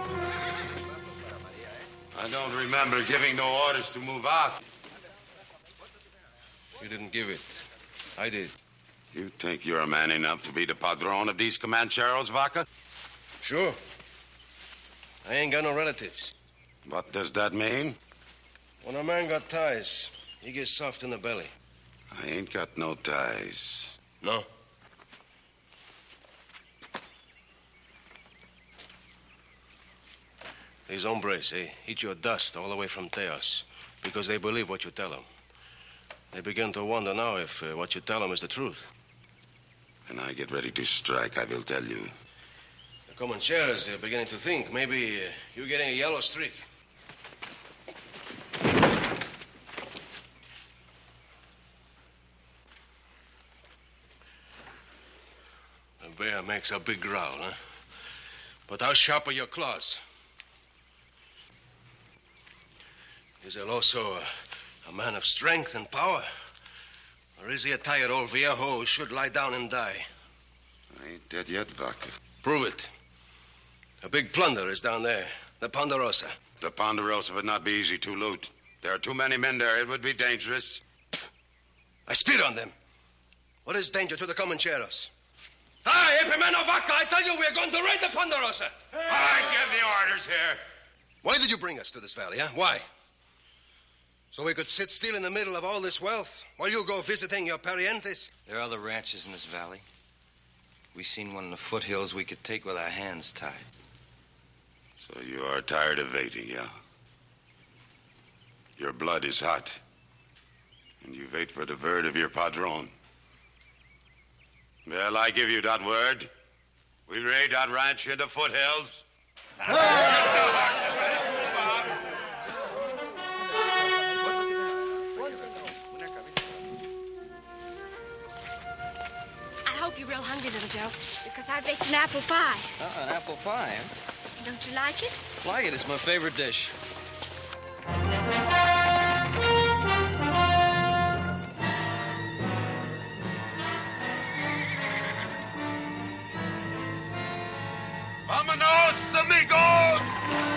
I don't remember giving no orders to move out. You didn't give it. I did. You think you're man enough to be the padrone of these Comancheros, Vaca? Sure. I ain't got no relatives. What does that mean? When a man got ties, he gets soft in the belly. I ain't got no ties. No? These hombres, they eat your dust all the way from Teos because they believe what you tell them. They begin to wonder now if what you tell them is the truth. When I get ready to strike, I will tell you. The Comancheros, they're beginning to think maybe you're getting a yellow streak. The bear makes a big growl, huh? But how sharp are your claws? Is El Oso a man of strength and power? Or is he a tired old viejo who should lie down and die? I ain't dead yet, Vaca. Prove it. A big plunder is down there, the Ponderosa. The Ponderosa would not be easy to loot. There are too many men there. It would be dangerous. I spit on them. What is danger to the Comancheros? Hi, Epimeno Vaca, I tell you we're going to raid the Ponderosa. I give the orders here. Why did you bring us to this valley, huh? Why? So we could sit still in the middle of all this wealth while you go visiting your parientes? There are other ranches in this valley. We seen one in the foothills we could take with our hands tied. So you are tired of waiting, yeah? Your blood is hot. And you wait for the word of your padron. Well, I give you that word. We raid that ranch in the foothills. I hope you're real hungry, little Joe, because I baked an apple pie. An apple pie, huh? Don't you like it? Like it. It's my favorite dish. Vámonos, amigos!